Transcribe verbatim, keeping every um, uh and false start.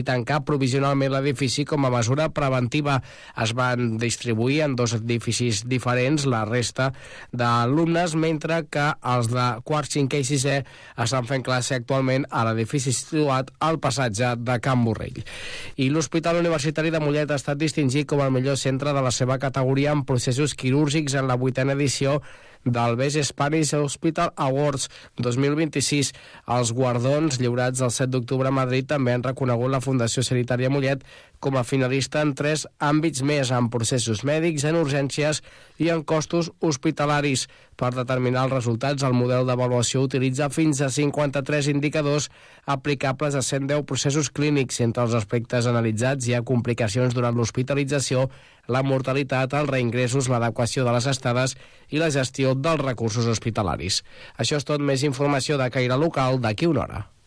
tancar provisionalment l'edifici com a mesura preventiva. Es van distribuir en dos edificis diferents la resta d'alumnes, mentre que els de quart, cinquè i sisè estan fent classe actualment a l'edifici situat al passatge de Can Borrell. I l'Hospital Universitari de Mollet ha estat distingit com el millor centre de la seva categoria en processos quirúrgics en la vuitena edició del Best Spanish Hospital Awards dos mil vint-i-sis. Els guardons lliurats el set d'octubre a Madrid també han reconegut la Fundació Sanitària Mollet com a finalista en tres àmbits més, en processos mèdics, en urgències i en costos hospitalaris. Per determinar els resultats, el model d'avaluació utilitza fins a cinquanta-tres indicadors aplicables a cent deu processos clínics. Entre els aspectes analitzats hi ha complicacions durant l'hospitalització, la mortalitat, els reingressos, l'adequació de les estades i la gestió dels recursos hospitalaris. Això és tot. Més informació de caire local d'aquí una hora.